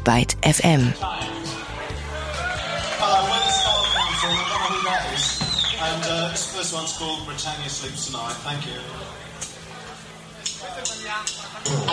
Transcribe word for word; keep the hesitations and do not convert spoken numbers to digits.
Byte F M. Hello, we're the Star Council, and I don't know who that is. And uh, this first one's called Britannia Sleeps Tonight. Thank you.